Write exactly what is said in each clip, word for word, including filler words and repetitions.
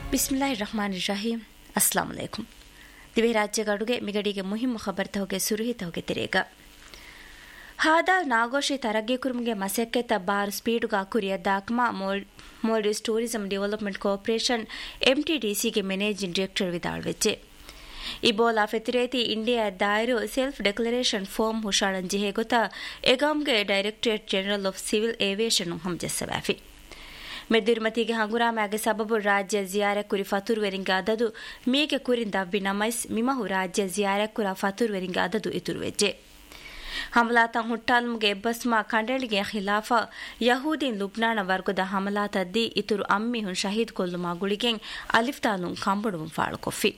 ಬಿಸ್ಮಿಲ್ಲಾಹಿರ್ ರಹಮಾನಿರ್ ರಹೀಂ. ಅಸ್ಸಲಾಮು ಅಲೈಕುಂ. ದಿವೆ ರಾಜ್ಯಗಡುಗೆ ಮಿಗಡಿಗೆ ಮುಹಿಮ್ ಖಬರ್ ತಹೋಗೆ ಸುರುಹಿ ತಹೋಗೆ ತಿರೇಗ ಹಾದಾ ನಾಗೋಶಿ ತರಗ್ಗೆ ಕುರುಮ್ಗೆ ಮಸೆಕ್ಕೆ ತಬ್ಬಾರು ಸ್ಪೀಡುಗ ಕುರಿಯ ದಾಕ್ಮಾ ಮೋಲ್ಡಿಸ್ tourism development corporation ಎಂಟಿಡಿಸಿಗೆ managing director ವಿದಾಳ್ವೆಚ್ಚೆ Ebola ಫೆತಿರೇತಿ India ದಾಯರು self declaration form ಹುಷಾಳಂಜಿ ಹೇಗೊತ್ತ ಎಗಾಮ್ಗೆ directorate general of civil aviation ಹಂಜೆಸ್ಸವ್ಯಾಫಿ ಮೆದ್ದಿರುಮತಿಗೆ ಹಂಗುರಾಮಾಗೆ ಸಬಬು ರಾಜ್ಯ ಜಿಯಾರೆ ಕುರಿ ಫತುರುವೆರಿಂಗ ಅದದು ಮೀಗೆ ಕುರಿಂದ ವಿನಮೈಸ್ ಮಿಮಹು ರಾಜ್ಯ ಜಿಯಾರೆ ಕುರ ಫತುರುವೆರಿಂಗ ಅದದು ಇತುರುವೆಜ್ಜೆ ಹಮಲಾತ ಹುಟ್ಟಾಲ್ಮುಗೆ ಬಸ್ಮಾ ಕಂಡಳಿಗೆ ಖಿಲಾಫ ಯಹೂದೀನ್ ಲುಬ್ನಾನ ವರ್ಗದ ಹಮಲಾತದ್ದಿ ಇತುರು ಅಮ್ಮಿಹುನ್ ಶಹೀದ್ ಕೊಲ್ಲುಮಾ ಗುಳಿಗೆಂ ಅಲಿಫ್ತಾನು ಕಂಬಡುಂ ಫಾಳುಕೊಫಿ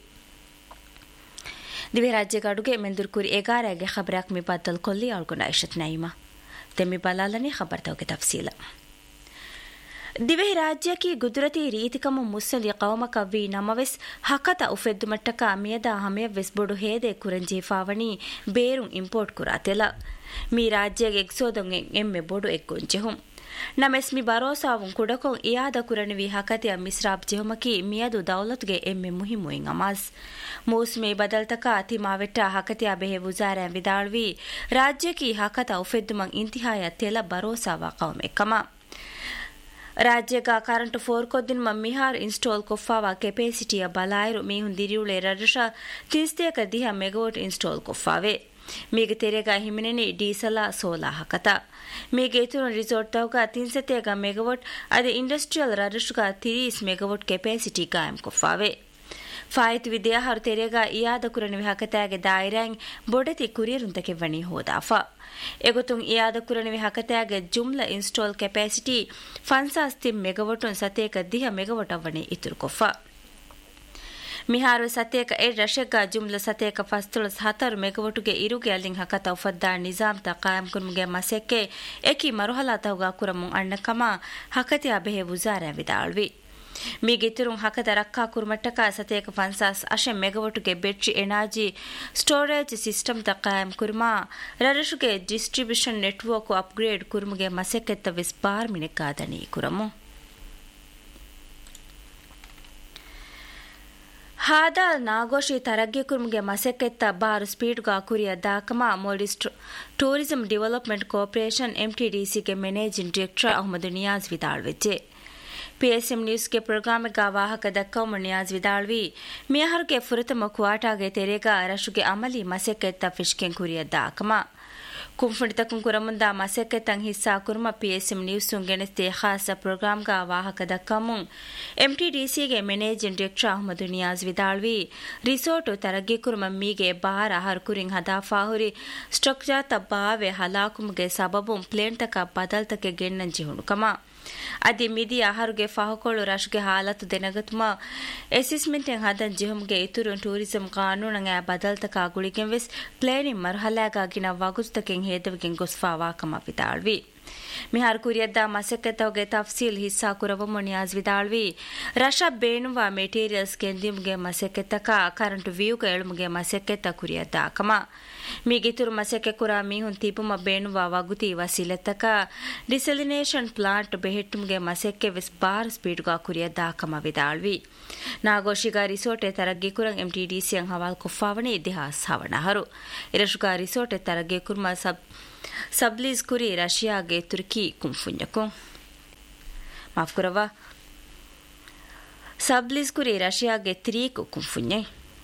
ದಿವೆ ರಾಜ್ಯಗಡುಗೆ ಮೆಂದುರ್ಕುರಿ ಎಗಾರಾಗೆ ಖಬರಾಕ್ ಮಿ ಬದ್ದಲ್ ಕೊಲ್ಲಿ ಆಳ್ಗೊಂಡ ಐಶತ್ ನೈಮಾ ತೆಮ್ಮಿ ಬಲಾಲನೆ ಖಬರ್ ತವಗೆ ತಫಸೀಲ ದಿವೆ ರಾಜ್ಯಕ್ಕೆ Gujarati ರೀತಿಕಮ ಮುಸ್ಸಲಿ ಕೌಮಕ V ನಮವೆಸ್ ಹಕತ ಉಫೆದ್ದುಮಟ್ಟಕ ಮಿಯದ ಹಮೆಯವೆಸ್ ಬೊಡು ಹೇದೆ Kurunji ಫಾವಣಿ ಬೇರುಂ import ಕುರಾತೆಲ me ರಾಜ್ಯಗೆ ಎಕ್ಸೋದಂ ಎಮ್ಮೆ ಬೊಡು ಎಕ್ಕೊಂಜೆಹುಂ ನಮೆಸ್ ಮಿ ಭರೋಸಾವುಂ ಕುಡಕೊಂ ಇಯಾದ ಕುರಣಿವಿ ಹಕತಿಯ ಮಿಸ್ರಾಬ್ ಜೆಹುಮಕಿ ಮಿಯದು ದೌಲತ್ಗೆ ಎಮ್ಮೆ ಮುಹಿಮುಯಿಂ ಅಮಾಸ್ ಮೌಸ್ಮಿ ಬದಲ್ತಕ ಅತಿಮಾವೆಟ್ಟ ಹಕತಿಯ ಬೆಹೆ ವುಜಾರ ವಿದಾಳ್ವಿ ರಾಜ್ಯಕ್ಕೆ ಹಕತ ಉಫೆದ್ದುಮಂ ಇಂತಿಹಾಯ ತೆಲ ಭರೋಸಾವ ಕೌಮೆಕ್ಕಮ ರಾಜ್ಯಗ current four ಕೊದ್ದಿನ ಮಿಹಾರ್ install ಕೊಫಾವ ಕೆಪಾಸಿಟಿಯ ಬಲಾಯರು ಮೀಹುನ್ ದಿರಿಯುಳೆ ರರಶ ತಿಸ್ತೇಕ ದಿಹ megawatt install ಕೊಫಾವೆ ಮೀಗೆ ತೆರೆಗ ಹಿಮಿನೆನಿ ಡೀಸಲ ಸೋಲಾ ಹಕತ ಮೀಗೆ ಇತುರು resort ತವಗ ತಿನ್ಸತೇಗ megawatt ಅದೆ ಇಂಡಸ್ಟ್ರಿಯಲ್ ರರಶುಗ ತಿರೀಸ್ ಮೆಗಾವಾಟ್ ಕೆಪಾಸಿಟಿ ಕಾಯಂ ಕೊಫಾವೆ ಫಾಯಿತ್ ವಿದ್ಯಾ ಹರು ತೆರೆಗ ಇಯಾದ ಕುರಣಿವಿ ಹಕತಾಗೆ ದಾಯಿರಾಂಗ್ ಬೊಡೆತಿ ಕುರಿಯರುಂತಕ್ಕೆ ವಣಿ ಹೋದಾಫ ಎಗೊತುಂ ಇಯಾದ ಕುರಣಿವಿ ಹಕತಾಗೆ ಜುಮ್ಲ ಇನ್ಸ್ಟಾಲ್ ಕೆಪಾಸಿಟಿ ಫನ್ಸಾಸ್ತಿ ಮೆಗಾವಟುನ್ ಸತೇಕ ದಿಹ ಮೆಗಾವಟ ವಣಿ ಇತುರು ಕೊಫ ಮಿಹಾರು ಸತೇಕ ಎ ರಶೆಗ ಜುಮ್ಲ ಸತೇಕ ಫಸ್ತುಳಸ್ ಹತರು ಮೆಗಾವಟುಗೆ ಇರುಗೆ ಅಲ್ಲಿಂಗ್ ಹಕತ ಉಫದ್ದಾ ನಿಜಾಮ್ ತ ಕಾಯಂ ಕುರ್ಮುಗೆ ಮಸೆಕ್ಕೆ ಎಕಿ ಮರುಹಲಾ ತವಗ ಕುರಮುಂ ಅಣ್ಣಕಮ ಹಕತಿಯ ಬೆಹೆ ವುಜಾರ ವಿದಾಳ್ವಿ ಮೀಗಿತಿರುಂ ಹಕದ ರಕ್ಕಾ ಕುರ್ಮಟ್ಟಕ ಸತೇಕ ಫನ್ಸಾಸ್ ಅಶೆ ಮೆಗಾವಟುಗೆ ಬೆಟ್ರಿ ಎನಾರ್ಜಿ ಸ್ಟೋರೇಜ್ ಸಿಸ್ಟಮ್ ತ ಕಾಯಂ ಕುರ್ಮಾ ರರಶುಗೆ ಡಿಸ್ಟ್ರಿಬ್ಯೂಷನ್ ನೆಟ್ವರ್ಕ್ ಅಪ್ಗ್ರೇಡ್ ಕುರ್ಮುಗೆ ಮಸೆಕೆತ್ತ ವಿಸ್ಪಾರ್ ಮಿನೆಕಾದನಿ ಕುರಮು ಹಾದಾ ನಾಗೋಶಿ ತರಗ್ಗೆ ಕುರ್ಮುಗೆ ಮಸೆಕೆತ್ತ ಬಾರು ಸ್ಪೀಡ್ಗಾ ಕುರಿಯ ದಾಕಮ ಮೋಲ್ಡಿಸ್ tourism development corporation ಎಂಟಿಡಿಸಿಗೆ managing director Ahmed Niyaz ವಿದಾಳ್ವೆಜ್ಜೆ PSM news के प्रोग्राम का वाहक दक्का मुनियाज विदाळवी मियाहर के फुरत मकुआटा गे तेरेगा रशुगे अमली मसेके तफिश के कुरिया दाकमा कुंफुंडित कुंकुरमुंदा मसेके तंग हिस्सा कुरमा पीएसएम न्यूज सुंगेनेस्ते खास प्रोग्राम का वाहक दक्कामु एमटीडीसी के मैनेजिंग डायरेक्टर अहमद नियाज विदाळवी रिसोर्ट तरगे कुरमा मीगे बाहर हर कुरिंग हदाफाहुरी स्ट्रक्चर तब्बावे हलाकुम गे सबबु प्लेन तक बदल तक गेन्नंजि हुणुकमा ಅದಿ ಮಿದಿ ಆಹಾರುಗೆ ಫಾಹುಕೊಳ್ಳು ರಾಷ್ಟ್ರಗೆ ಹಾಲತ್ತು ದೆನಗತುಮ ಅಸೆಸ್ಮೆಂಟ್ ಹದನ್ ಜಿಹುಮ್ಗೆ ಇತುರು ಟೂರಿಸಂ ಕಾನೂನಂಗ ಬದಲ್ತಕ ಗುಳಿಗೆಂ ವೆಸ್ ಪ್ಲೇನಿಂಗ್ ಮರ್ಹಲಾಗಾಗಿನ ವಗುಸ್ತಕೆಂ ಹೇದವಿಗೆಂ ಗೊಸ್ಫಾವಾ ಕಮ ವಿದಾಳ್ವಿ ಮಿಹಾರ್ ಕುರಿಯದ್ದ ಮಸೆಕೆತವಗೆ ತಫ್ಸೀಲ್ ಹಿಸ್ಸಾ ಕುರವಮು ನಿಯಾಜ್ ವಿದಾಳ್ವಿ ರಶ ಬೇಣುವ ಮೆಟೀರಿಯಲ್ಸ್ ಕೆಂದಿಮ್ಗೆ ಮಸೆಕೆತಕ ಕರೆಂಟ್ ವ್ಯೂಗೆ ಎಳುಮುಗೆ ಮಸೆಕೆತ ಕುರಿಯದ್ದ ಕಮ ಮೀಗಿತುರು ಮಸೆಕೆ ಕುರ ಮೀಹುನ್ ತೀಪುಮ ಬೇಣುವ ವಗುತಿ ವಸಿಲೆತಕ ಡಿಸಲಿನೇಷನ್ ಪ್ಲಾಂಟ್ ಬೆහෙಟ್ಟುಮ್ಗೆ ಮಸೆಕ್ಕೆ ವೆಸ್ ಬಾರ್ ಸ್ಪೀಡ್ಗಾ ಕುರಿಯದ್ದ ಕಮ ವಿದಾಳ್ವಿ ನಾಗೋಶಿಗ ರಿಸೋರ್ಟ್ ತರಗ್ಗೆ ಕುರಂ ಎಂಟಿಡಿಸಿ ಅಂಗ್ ಹವಾಲ್ ಕುಫಾವಣಿ ಇತಿಹಾಸ ಹವಣಹರು ಇರಶುಗ ರಿಸೋರ್ಟ್ ತರಗ್ಗೆ ಕುರ್ಮ ಸಬ್ ಸಬ್ಲೀಸ್ ಕುರಿ ರಶಿಯಾಗೆ ತುರ್ಕಿ ಕುಂಫುಂಜಕು ಮಾಫ್ ಕುರವ ಸಬ್ಲೀಸ್ ಕುರಿ ರಶಿಯಾಗೆ ತ್ರೀಕ್ ಕುಂಫುಂಜೆ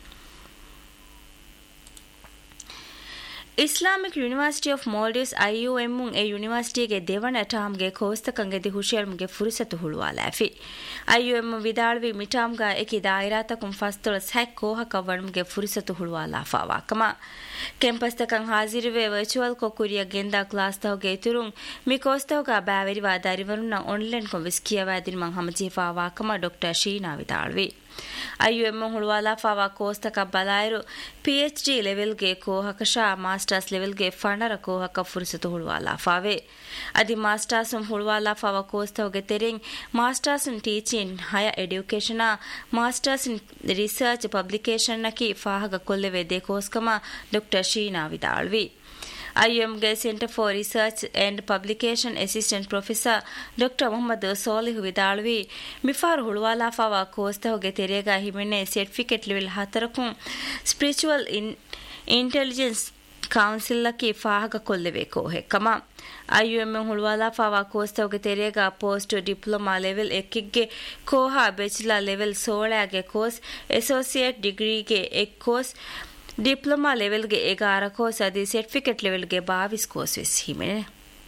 Islamic university of Maldives ಐಯುಎಂ A ಯೂನಿವರ್ಸಿಟಿಗೆ ದೇವಣ ಟಾಮ್ಗೆ ಕೋಸ್ತಕಂಗೆ the ಹುಷಿಯರ್ಮ್ಗೆ ಫುರ್ಸತು ಹುಳುವಾಲಾಫಿ ಐಯುಎಂ ವಿದಾಳ್ವಿ ಮಿಟಾಮ್ಗ ಎಕಿ ದಾಯಿರಾತಕುಂ ಫಸ್ತುಳ sack ಕೋಹಕ ವಣ್ಮ್ಗೆ ಫುರ್ಸತು ಹುಳುವಾಲಾಫಾವಾಕಮ ಕೆಂಪಸ್ ತಕಂ ಹಾಜಿರುವೆ virtual ಕೊಕುರಿಯ ಗೆಂದಾ class ತವಗೆ ಇತುರುಂ me ಕೋಸ್ತವಗ ಬ್ಯಾವೆರಿವಾ ದರಿವರುನ್ನ online ಕೊ ವಿಸ್ಕಿಯವಾದಿನ ಮಂ ಹಮಜೀಫಾವಾಕಮ ಡಾಕ್ಟರ್ ಶೀನಾ ವಿದಾಳ್ವಿ ಐಯುಎಂ ಹುಳುವಾಲಾ ಫಾವಾ ಕೋಸ್ತಕ ಬಲಾಯರು ಪಿಎಚ್ಡಿ ಲೆವೆಲ್ಗೆ ಕೋಹಕಶ ಮಾಸ್ಟರ್ಸ್ ಲೆವೆಲ್ಗೆ ಫಂಡರ ಕೋಹಕ ಫುರ್ಸತು ಹುಳುವಾಲಾ ಫಾವೆ ಅದಿ masters ಹುಳುವಾಲಾ fava ಕೋಸ್ತವಗೆ ತೆರೆಂಗ್ masters in teaching higher education masters in research publication ನಕಿ ಫಾಹಗ ಕೊಲ್ಲೆವೆ they ಕೋಸ್ಕಮ doctor Sheena ವಿದಾಳ್ವಿ I U M ಗೆ centre for research and publication assistant professor doctor Mohammed Solih ವಿದಾಳ್ವಿ ಮಿಫಾರ್ ಹುಳುವಾಲಾಫಾವಾ ಕೋಸ್ತಹೊಗೆ ತೆರೆಗ ಹಿಮೆನೆ certificate level ಹತ್ತರಕು spiritual intelligence ಕೌನ್ಸಿಲ್ಲಕ್ಕೆ ಫಾಹಗ ಕೊಲ್ಲೆಬೇಕು ಹೆಕ್ಕಮ I U M M ಹುಳುವಾಲಾಫಾವಾ ಕೋಸ್ತವಗೆ ತೆರೆಗ post diploma level ಎಕ್ಕಿಗೆ ಕೋಹಾ bachelor level ಸೋಳಾಗೆ course associate ಡಿಗ್ರಿಗೆ ಎಕ್ course diploma ಲೆವೆಲ್ಗೆ ಎಗಾರ course ಅದಿ certificate ಲೆವೆಲ್ಗೆ ಬಾವಿಸ್ course ವೆಸ್ ಹಿಮೆನೆ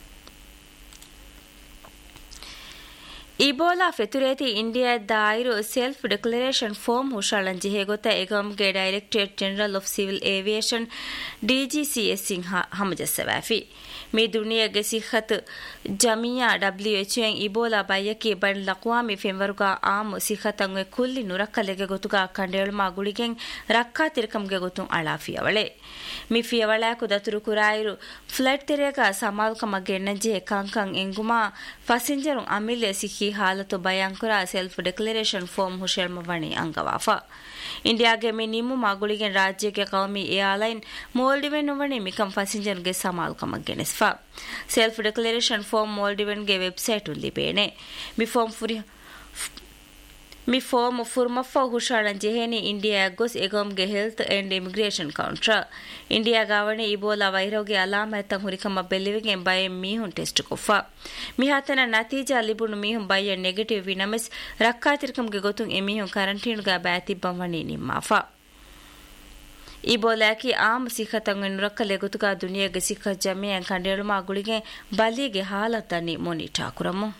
Ebola ಫೆತುರೇತಿ India ದಾಯಿರು self declaration form ಹುಷಾಳಂಜಿ ಹೇಗೊತ್ತ ಎಗಮ್ಗೆ directorate general of civil aviation ಡಿಜಿಸಿಎಸ್ Singh ಹಮಜಸ್ಸವಾಫಿ me ದುನಿಯಾಗೆ ಸಿಖತ್ Jamia W H N Ebola ಬಯ್ಯಕಿ ಬಣ್ ಲಕ್ವಾಮಿ ಫೆಂವರುಗ am ಸಿಖತಂಗೆ ಕುಲ್ಲಿ ನುರಕ್ಕಲೆಗೆ ಗೊತ್ತುಗ ಕಂಡೇಳುಮಾ ಗುಳಿಗೆಂ ರಕ್ಕಾ ತಿರಕಂಗೆ ಗೊತ್ತು ಅಳಾಫಿಯವಳೆ ಮಿ ಫಿಯವಳಾಕು ದತುರು ಕುರಾಯಿರು flood ತೆರೆಗ ಸಮಾಲ್ಕಮಗೆ ಎಣ್ಣಂಜೆ ಕಂಕಂ ಎಂಗುಮಾ ಫಸಿಂಜರು ಅಮಿಲೆ ಸಿಖಿ ಹಾಲತು ಬಯಾಂಕುರ self declaration form ಹುಷೇಳ್ಮ ವಣಿ ಅಂಗವಾಫಾ ಇಂಡಿಯಾಗೆ ಮಿ ನಿಮ್ಮು ಮಾಗುಳಿಗೆ ರಾಜ್ಯಕ್ಕೆ ಕೌಮಿ airline ಮೋಲ್ಡಿವೆನ್ ವಣಿ ಮಿಕಂ ಫಸಿಂಜರ್ಗೆ ಸಮಾಲ್ಕಮಗೆ ನೆಸ್ಫಾ self declaration form ಮೋಲ್ಡಿವೆನ್ಗೆ website ಉಲ್ಲಿ ಬೇಣೆ me form ಫುರಿ me form ಫುರ್ಮಫ ಹುಷಾಳಂಜೆ ಹೇನಿ India ಗೊಸ್ ಎಗಮ್ಗೆ health and immigration counter India ಗಾವಣೆ Ebola ವೈರೋಗೆ ಅಲಾಮತ ಹುರಿಕಮ್ಮ ಬೆಲ್ಲಿವಿಗೆ ಬಯ ಮೀಹುನ್ test ಕೊಫ ಮಿಹಾತನ ನತೀಜಾ ಲಿಬುಣು ಮೀಹುನ್ ಬಯ negative ವಿನಮೆಸ್ ರಕ್ಕಾತಿರ್ಕಮ್ಗೆ ಗೊತ್ತು ಎಮೀಹುನ್ ಕರಂಟೀನುಗ ಬ್ಯಾತಿಬ್ಬಂವಣಿ ನಿಮ್ಮಾಫಾ ಇಬೋಲಾಕಿ am ಸಿಖತಂಗೆ ನುರಕ್ಕಲೆ ಗೊತ್ತುಗ ದುನಿಯಾಗೆ ಸಿಖ ಜಮೆಯ ಕಂಡೇಳುಮಾ ಗುಳಿಗೆ ಬಲಿಗೆ ಹಾಲತನಿ ಮೊನಿಟಾ ಕುರಮು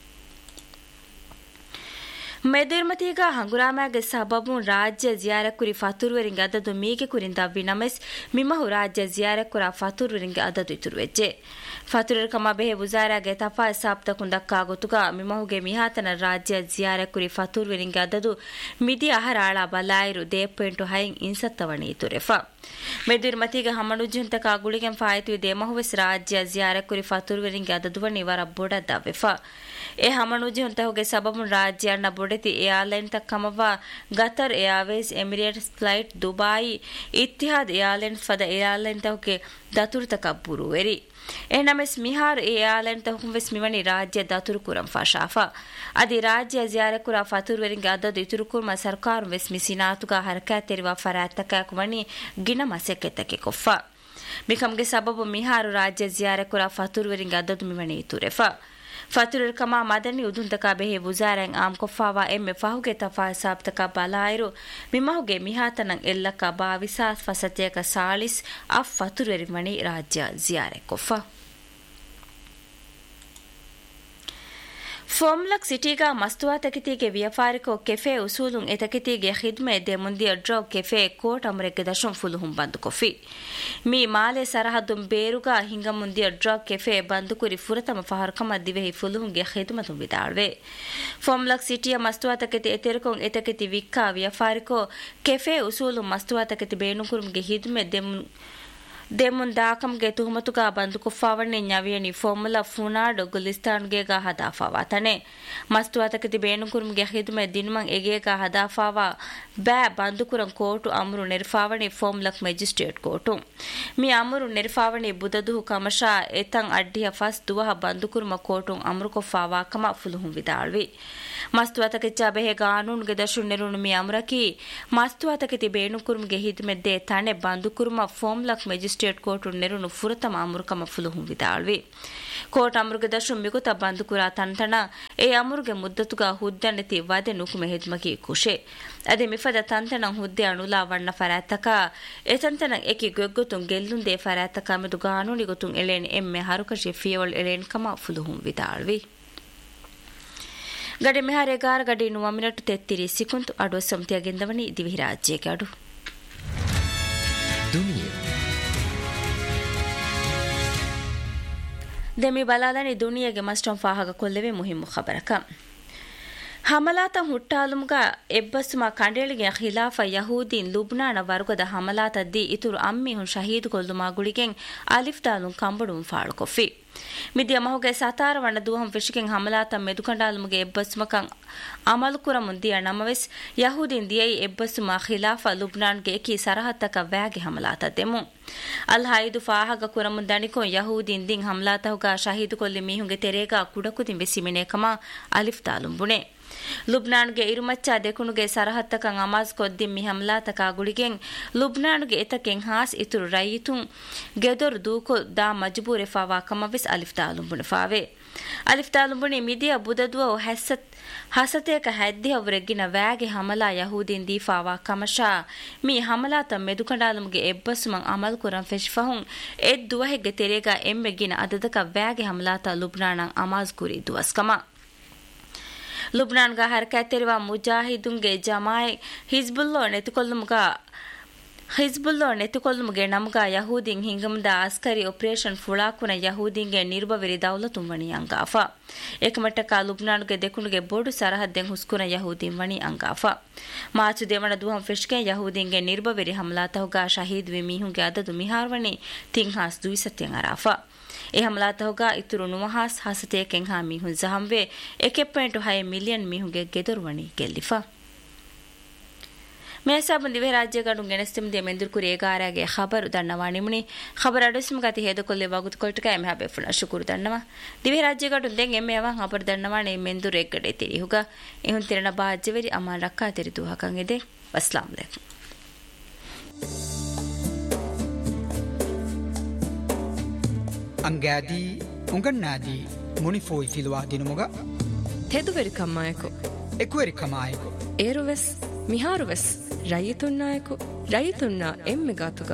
ಮೇದಿರ್ಮತಿಗ ಹಂಗುರಾಮಾಗೆ ಸಬಬು ರಾಜ್ಯ ಜಿಯಾರಕುರಿ ಫತುರ್ವರಿಂಗೆ ಅದದು ಮೀಗೆ ಕುರಿಂದ ವಿನಮೆಸ್ ಮಿಮಹು ರಾಜ್ಯ ಜಿಯಾರಕುರ ಫತುರ್ವರಿಂಗೆ ಅದದು ಇತುರುವೆಜ್ಜೆ ಫತುರರ್ ಕಮ ಬೆಹೆ ಬುಜಾರಾಗೆ ತಫಾ ಸಾಪ್ತ ಕುಂದಕ್ಕಾ ಗೊತ್ತುಗ ಮಿಮಹುಗೆ ಮಿಹಾತನ ರಾಜ್ಯ ಜಿಯಾರಕುರಿ ಫತುರ್ವರಿಂಗೆ ಅದದು ಮಿದಿ ಅಹರಾಳ ಬಲಾಯಿರು ದೇಪೆಂಟು ಹೈಂ ಇನ್ಸತ್ತವಣಿ ಇತುರೆಫ ಮೇದಿರ್ಮತಿಗ ಹಮನುಜಂತಕ ಗುಳಿಗೆಂ ಫಾಯಿತು ದೇಮಹುವೆಸ್ ರಾಜ್ಯ ಜಿಯಾರಕುರಿ ಫತುರ್ವರಿಂಗೆ ಅದದುವಣಿ ವರ ಬೊಡದವೆಫ A ಹಮನುಜಿ ಹೊಂತಹುಗೆ ಸಬಬು ರಾಜ್ಯನ ಬೊಡೆತಿ airline ತಕ್ಕಮವ ಗತರ್ Airways Emirates flight Dubai ಇತ್ತಿಹಾದ್ airline ಫದ airline ತಹುಗೆ ದತುರು ತಕಬ್ಬುರು very ಎನಮೆಸ್ ಮಿಹಾರ್ airline ತಹುಂ ವೆಸ್ ಮಿವಣಿ ರಾಜ್ಯ ದತುರು ಕುರಂ ಫಾಶಾಫಾ ಅದಿ ರಾಜ್ಯ ಜಿಯಾರಕುರ ಫತುರ್ವರಿಂಗೆ ಅದದು ಇತುರು ಕುರ್ಮ ಸರ್ಕಾರು ವೆಸ್ ಮಿಸಿನಾತುಗ ಹರಕತ್ ತೆರಿವ ಫರಾತ್ತಕ ಕುವಣಿ ಗಿನ ಮಸೆಕೆತಕೆ ಕೊಫ್ಫಾ ಮಿಕಮ್ಗೆ ಸಬಬು ಮಿಹಾರು ರಾಜ್ಯ ಜಿಯಾರಕುರ ಫತುರ್ವರಿಂಗೆ ಅದದು ಮಿವಣಿ ಇತುರೆಫಾ ಫತುರರ್ ಕಮಾ ಮದನಿ ಉದುಂತಕ ಬೆಹೆ ಬುಜಾರಂ ಆಮ್ ಕೊಫಾವಾ ಎಮ್ಮೆ ಫಹುಗೆ ತಫಾ ಸಾಬ್ತಕ ಬಲಾಯಿರು ಮಿಮಹುಗೆ ಮಿಹಾತನಂ ಎಲ್ಲಕ ಬಾವಿಸಾಸ್ ಫಸತ್ಯಕ ಸಾಲಿಸ್ ಅಫ್ ಫತುರರಿ ಮಣಿ ರಾಜ್ಯ ಜಿಯಾರೆ ಕೊಫಾ ಫೋಮ್ಲಕ್ ಸಿಟಿಗಾ ಮಸ್ತುವಾ ತಕಿತಿಗೆ ವ್ಯಾಪಾರಿಕೋ ಕೆಫೆ ಉಸೂಲುಂ ಎತಕಿತಿಗೆ ಖಿದ್ಮೆ ದೆ ಮುಂದಿಯ ಡ್ರೌ ಕೆಫೆ ಕೋಟ್ ಅಮರೆಗೆ ದಶಂ ಫುಲುಹುಂ ಬಂದು ಕೊಫಿ ಮಿ ಮಾಲೆ ಸರಹದುಂ ಬೇರುಗಾ ಹಿಂಗ ಮುಂದಿಯ ಡ್ರೌ ಕೆಫೆ ಬಂದು ಕುರಿ ಫುರತಮ ಫಹರ್ಕಮ ದಿವೆಹಿ ಫುಲುಹುಂಗೆ ಖಿದ್ಮತು ವಿದಾಳ್ವೆ ಫೋಮ್ಲಕ್ ಸಿಟಿಯ ಮಸ್ತುವಾ ತಕಿತಿ ಎತೆರಕೊಂ ಎತಕಿತಿ ವಿಕ್ಕಾ ವ್ಯಾಪಾರಿಕೋ ಕೆಫೆ ಉಸೂಲುಂ ಮಸ್ತುವಾ ತಕಿತಿ ಬೇನುಕುರುಂಗೆ ಖಿದ್ಮೆ ದೆ ದೇಮುನ್ ದಾಕಮ್ಗೆ ತುಹುಮತುಗ ಬಂದು ಕುಫಾವಣ್ಣೆ ನ್ಯಾವಿಯನಿ ಫಾರ್ಮುಲಾ ಫುನಾಡ್ ಗುಲಿಸ್ತಾನ್ಗೆ ಗಾ ಹದಾಫಾವಾ ತನೆ ಮಸ್ತುವಾತಕತಿ ಬೇನುಕುರುಮ್ಗೆ ಖಿದ್ಮೆ ದಿನ್ಮಂ ಎಗೇಗಾ ಹದಾಫಾವಾ ಬ್ಯಾ ಬಂದುಕುರಂ ಕೋಟು ಅಮರು ನಿರ್ಫಾವಣಿ ಫಾರ್ಮುಲಕ್ ಮ್ಯಾಜಿಸ್ಟ್ರೇಟ್ ಕೋಟು ಮಿ ಅಮರು ನಿರ್ಫಾವಣಿ ಬುದದುಹು ಕಮಶಾ ಎತಂ ಅಡ್ಡಿಯ ಫಸ್ ದುವಹ ಬಂದುಕುರುಮ ಕೋಟು ಅಮರು ಕೊಫಾವಾ ಕಮ ಫುಲುಹುಂ ವಿದಾಳ್ವಿ ಮಸ್ತುವಾತಕಿಚ್ಚಾ ಬೆಹೆ ಕಾನೂನ್ಗೆ ದಶು ನೆರುಣು ಮಿ ಅಮರಕಿ ಮಸ್ತುವಾತಕತಿ ಬೇನುಕುರುಮ್ಗೆ ಹಿದ್ಮೆದ್ದೆ ತನೆ ಬಂದುಕುರುಮ ಫಾರ್ಮುಲಕ್ ಮ್ಯಾಜಿಸ್ಟ್ರೇಟ್ ಕೋಟು ನೆರುಣು ಫುರತಮ ಅಮರುಕಮ ಫುಲುಹುಂ ವಿದಾಳ್ವಿ ಕೋಟ್ ಅಮರುಗೆ ದಶು ಮಿಗುತ ಬಂದುಕುರ ತಂತಣ ಎ ಅಮರುಗೆ ಮುದ್ದತುಗ ಹುದ್ದನೆತಿ ವದೆ ನುಕುಮೆ ಹಿದ್ಮಕಿ ಕುಶೆ ಅದೆ ಮಿಫದ ತಂತಣ ಹುದ್ದೆ ಅಣುಲಾ ವಣ್ಣ ಫರಾತಕ ಎ ತಂತಣ ಎಕಿ ಗೊಗ್ಗುತುಂ ಗೆಲ್ಲುಂದೆ ಫರಾತಕ ಮೆದು ಕಾನೂನಿ ಗೊತುಂ ಎಳೆನ್ ಎಮ್ಮೆ ಹರುಕಶಿ ಫಿಯವಲ್ ಎಳೆನ್ ಕಮ ಫುಲುಹುಂ ವಿದಾಳ್ವಿ ಗಡೆ ಮೆಹಾರೆ ಗಾರ ಗಡೆ ನುವ ಮಿನಟು ತೆತ್ತಿರಿ ಸಿಕುಂತು ಅಡು ಸಂತಿಯ ಗೆಂದವನಿ ದಿವಿ ರಾಜ್ಯಕ್ಕೆ ಅಡು ದುನಿಯಾ ದೆಮಿ ಬಲಾಲನಿ ದುನಿಯಾಗೆ ಮಸ್ಟಂ ಫಾಹಗ ಕೊಲ್ಲೆವೆ ಮುಹಿಮ್ಮು ಖಬರಕ ಹಮಲಾತ ಹುಟ್ಟಾಲುಮ್ಗ ಎಬ್ಬಸುಮ ಕಂಡೇಳಿಗೆ ಖಿಲಾಫ ಯಹೂದೀನ್ ಲುಬ್ನಾನ ವರ್ಗದ ಹಮಲಾತದ್ದಿ ಇತುರು ಅಮ್ಮಿಹುನ್ ಶಹೀದ್ ಕೊಲ್ಲುಮಾ ಗುಳಿಗೆನ್ ಅಲಿಫ್ದಾಲುಂ ಕಂಬಡುಂ ಫಾಳುಕೊಫಿ ಮಿದಿಯ ಮಹುಗೆ ಸತಾರ ವಣ್ಣ ದೂಹಂ ಫಿಶಿಗೆನ್ ಹಮಲಾತ ಮೆದುಕಂಡಾಲುಮ್ಗೆ ಎಬ್ಬಸುಮಕಂ ಅಮಲುಕುರ ಮುಂದಿಯ ನಮವೆಸ್ ಯಹೂದೀನ್ ದಿಯೈ ಎಬ್ಬಸುಮ ಖಿಲಾಫ ಲುಬ್ನಾನ್ಗೆ ಕಿ ಸರಹತ್ತಕ ವ್ಯಾಗೆ ಹಮಲಾತದ್ದೆಮು ಅಲ್ ಹೈದು ಫಾಹಗ ಕುರಮುನ್ ದಣಿಕೊಂ ಯಹೂದೀನ್ ದಿನ್ ಹಮಲಾತಹುಗ ಶಹೀದ್ ಕೊಲ್ಲಿ ಮೀಹುಂಗೆ ತೆರೇಗ ಕುಡಕುದಿನ್ ವೆಸಿಮಿನೇಕಮ ಅಲಿಫ್ದಾಲುಂ ಬುಣೆ ಲುಬ್ನಾನ್ಗೆ ಇರುಮಚ್ಚಾ ದೆಕುಣುಗೆ ಸರಹತ್ತಕಂ ಅಮಾಜ್ ಕೊದ್ದಿಂ ಮಿ ಹಮಲಾತಕ ಗುಳಿಗೆನ್ ಲುಬ್ನಾನ್ಗೆ ಎತಕೆನ್ ಹಾಸ್ ಇತುರು ರೈಯಿತುಂ ಗೆದೊರು ದೂಕೊ ದಾ ಮಜ್ಬೂರೆ ಫಾವಾ ಕಮವಿಸ್ ಅಲಿಫ್ದಾಲುಂ ಬುಣೆ ಫಾವೆ ಅಲಿಫ್ದಾಲುಂ ಬುಣೆ ಮಿದಿಯ ಬುದದುವ ಹಸತ್ ಹಸತೇಕ ಹದ್ದಿ ಅವರೆಗಿನ ವ್ಯಾಗೆ ಹಮಲಾ ಯಹೂದೀನ್ ದಿ ಫಾವಾ ಕಮಶಾ ಮಿ ಹಮಲಾತ ಮೆದುಕಂಡಾಲುಮ್ಗೆ ಎಬ್ಬಸುಮಂ ಅಮಲ್ ಕುರಂ ಫೆಶ್ಫಹುಂ ಎದ್ ದುವಹೆಗೆ ತೆರೆಗ ಎಮ್ಮೆಗಿನ ಅದದಕ ವ್ಯಾಗೆ ಹಮಲಾತ ಲುಬ್ನಾನಂ ಅಮಾಜ್ ಕುರಿ ದುವಸ್ಕಮ ಲುಬ್ನಾನ್ಗ ಹರಕತೆರಿವ ಮುಜಾಹಿದುಂಗೆ ಜಮಾಯೆ ಹಿಜ್ಬುಲ್ಲೋ ನೆತುಕೊಲ್ಲುಮುಗ ಹಿಜ್ಬುಲ್ಲೋ ನೆತುಕೊಲ್ಲುಮುಗೆ ನಮಗ ಯಹೂದೀನ್ ಹಿಂಗಮದ ಅಸ್ಕರಿ ಆಪರೇಷನ್ ಫುಳಾಕುನ ಯಹೂದೀನ್ಗೆ ನಿರ್ಭವಿರಿ ದೌಲತುಂ ವಣಿ ಅಂಗಾಫ ಏಕಮಟ್ಟಕ ಲುಬ್ನಾನ್ಗೆ ದೆಕುಣುಗೆ ಬೋಡು ಸರಹದ್ದೆನ್ ಹುಸ್ಕುನ ಯಹೂದೀನ್ ವಣಿ ಅಂಗಾಫ ಮಾಚು ದೇವಣ ದುಹಂ ಫಿಶ್ಕೆ ಯಹೂದೀನ್ಗೆ ನಿರ್ಭವಿರಿ ಹಮಲಾತಹುಗ ಶಹೀದ್ ವಿ ಮೀಹುಂಗೆ ಅದದು ಮಿಹಾರ್ವಣಿ ತಿಂಹಾಸ್ ದುಯಿಸತ್ಯಂ ಅರಾಫ ಎ ಹಮಲಾತಹುಗ ಇತುರು ನುವಹಾಸ್ ಹಸತೇಕೆನ್ ಹಾ ಮೀಹುನ್ ಜಹಂವೆ one point five million ಮೀಹುಂಗೆ ಗೆದರುವಣಿ ಗೆಲ್ಲಿಫಾ ಮೇಸಾಬನ್ ದಿವೆ ರಾಜ್ಯಗಡುಂ ಗೆನಸ್ತಿಮ್ the ಮೆಂದುರ್ ಕುರಿ ಏಗಾರಾಗೆ ಖಬರ್ ದನ್ನವಾಣಿಮುನಿ ಖಬರ್ ಅಡಸ್ಮ ಗತಿ ಹೇದಕೊಲ್ಲೆ ವಗುತ್ ಕೊಲ್ಟಕ ಎಮ್ ಹಬೆ ಫುನ ಶುಕುರ್ ದನ್ನವ ದಿವೆ ರಾಜ್ಯಗಡುಂ ದೆನ್ ಎಮ್ಮೆ ಅವ ಖಬರ್ ದನ್ನವಾಣಿ ಮೆಂದುರ್ ಎಗ್ಗಡೆ ತಿರಿ ಹುಗ ಎಹುನ್ ತಿರನ ಬಾಜ್ಜೆವರಿ ಅಮ ರಕ್ಕಾ ತಿರಿ ದುಹಕಂ ಎದೆ Assam ಅಲೈಕುಂ ಅಂಗಾದಿ ಉಂಗನ್ನಾದಿ ಮುನಿಫೋಯ್ ಫಿಲ್ವಾ ದಿನುಮುಗ ತೆದುವೆರಿ ಕಮ್ಮಾಯಕು ಎಕುವೆರಿ ಕಮಾಯಕು ಏರುವೆಸ್ ಮಿಹಾರುವೆಸ್ ರೈತುನ್ನಾಯಕು ರೈತುನ್ನ ಎಮ್ಮೆಗಾತುಗ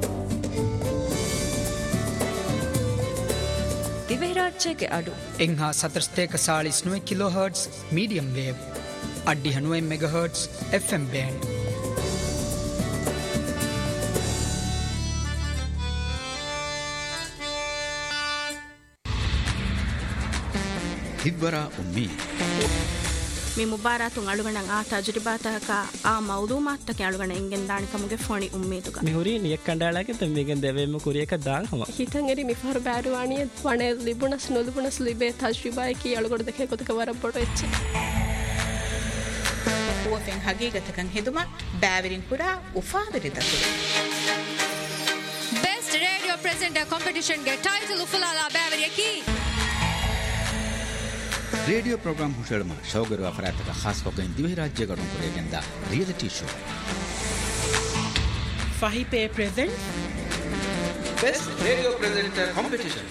ದಿವೆರಾಜ್ಯಗೆ ಅಡು ಎಂಹಾ ಸತರ್ಸ್ತೇಕ ಸಾಳಿಸ್ ನುವೆ kilo hertz medium wave ಅಡ್ಡಿ ಹನುವೆ mega hertz F M band ಹಿಬ್ಬರ Ummi ಮಿ ಮುಬಾರಾತು ಅಳುಗಣ ಆ ತಜುರಿಬಾತಕ ಆ ಮೌಲೂಮಾತ್ತಕ ಅಳುಗಣ ಇಂಗೆನ್ ದಾಣಿಕಮುಗೆ ಫೋಣಿ ಉಮ್ಮೀದುಗ ಮಿ ಹುರಿ ನಿಯ ಕಂಡಾಳಗೆ ತಮ್ಮಿಗೆನ್ ದೆವೆಮ ಕುರಿಯಕ ದಾನ್ ಹಮ ಹಿತಂ ಎರಿ ಮಿ ಫರ್ ಬಾರುವಾಣಿಯ ವಣೆ ಲಿಬುಣಸ್ ನುಲುಬುಣಸ್ ಲಿಬೆ ತಜುರಿಬಾಯಕಿ ಅಳುಗಡ ದಕೆ ಗೊತಕ ವರಬೊಡು ಎಚ್ಚ ಹುವಫೆನ್ ಹಗೀಗತಕಂ ಹೆದುಮ ಬಾವರಿನ್ ಪುರಾ ಉಫಾವಿರಿದಕು ಬೆಸ್ಟ್ ರೇಡಿಯೋ ಪ್ರೆಸೆಂಟರ್ ಕಾಂಪಿಟಿಷನ್ ಗೆ ಟೈಟಲ್ ಉಫಲಾಲ ಬಾವರಿಯಕಿ ರೇಡಿಯೋ ಪ್ರೋಗ್ರಾಮ್ ಹುಷೇಳಮ ಶೌಗರು ಅಫರಾತಕ ಖಾಸ್ cocaine ದಿವೆ ರಾಜ್ಯಗಡುಂ ಕುರಿಯಗೆಂದ reality show ಫಹಿಪೆ present best radio presenter competition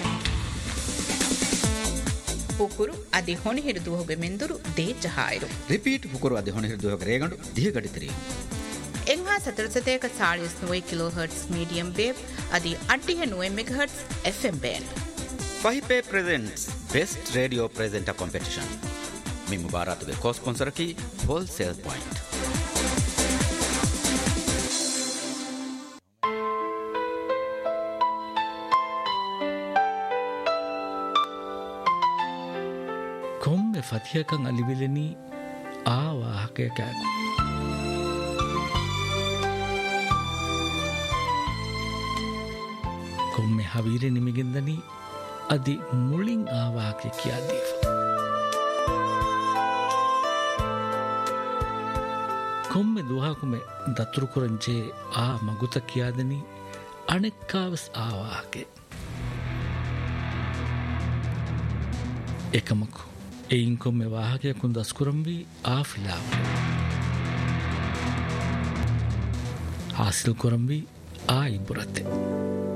ಹುಕುರು ಅದಿ ಹೊಣೆ ಹಿಡಿದು ಹೋಗೆ ಮೆಂದುರು ದೇ ಜಹಾಯಿರು ರಿಪೀಟ್ ಹುಕುರು ಅದಿ ಹೊಣೆ ಹಿಡಿದು ಹೋಗೆ ರೇಗಂಡು ದಿಹ ಗಡಿತರಿ ಎಂಹಾ ಸತರಸತೇಕ ಸಾಳಿಸ್ ನುವೆ ಕಿಲೋ ಹರ್ಟ್ಸ್ ಮೀಡಿಯಂ ವೇವ್ ಅದಿ ಅಡ್ಡಿಯ ನುವೆ mega hertz F M band ಫಹಿಪೆ presents best radio presenter competition ಮಿ ಮುಬಾರಾತುಗೆ ಕೋ ಸ್ಪಾನ್ಸರ್ ಕಿ ಹೋಲ್ಸೇಲ್ ಪಾಯಿಂಟ್ ಕೊಮ್ಮೆ ಫತಿಯಕಂ ಅಲಿವಿಲೆನಿ ಆ ವಾಹಕೆ ಕ್ಯಾಕು ಕೊಮ್ಮೆ ಹವೀರೆ ನಿಮಗಿಂದನಿ ಅದಿ ಮುಳಿಂಗ್ ಆ ವಾಹಕೆ ಕಿಯಾದೀಫ ಕೊಮ್ಮೆ ದುಹಾಕುಮೆ ದತ್ತುರು ಕುರಂಜೆ ಆ ಮಗುತ ಕಿಯಾದನಿ ಅಣೆಕ್ಕಾವಸ್ ಆ ವಾಹಕೆ ಏಕಮಕು එයින් කොම්මෙ වාහකයකුන් දස්කුරම් වී ආෆිලාව හාසිල් කොරම් වී ආ ඉබුරත්තේ